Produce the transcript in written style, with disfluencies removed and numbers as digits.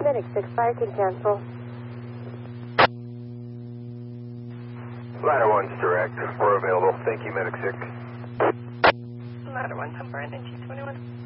Medic 6, fire team cancel. Ladder 1's direct. We're available. Thank you, Medic 6. Ladder 1, Temper, NG 21.